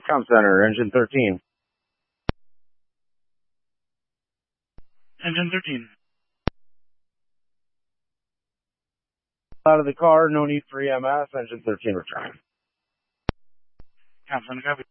Com Center, engine 13. Engine 13. Out of the car, no need for EMS, engine 13 return. Com Center, copy.